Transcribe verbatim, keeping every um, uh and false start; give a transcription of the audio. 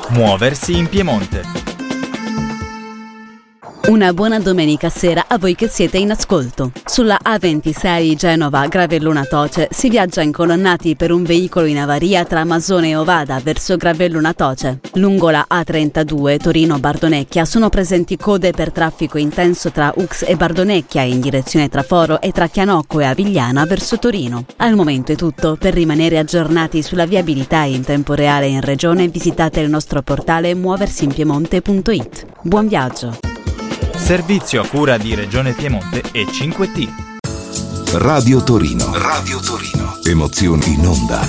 Muoversi in Piemonte. Una buona domenica sera a voi che siete in ascolto. Sulla A ventisei Genova-Gravelluna-Toce si viaggia incolonnati per un veicolo in avaria tra Masone e Ovada verso Gravelluna-Toce. Lungo la A trentadue Torino-Bardonecchia sono presenti code per traffico intenso tra Ux e Bardonecchia in direzione Traforo e tra Chianocco e Avigliana verso Torino. Al momento è tutto. Per rimanere aggiornati sulla viabilità in tempo reale in regione visitate il nostro portale muoversinpiemonte punto it. Buon viaggio! Servizio a cura di Regione Piemonte e cinque T. Radio Torino. Radio Torino. Emozioni in onda.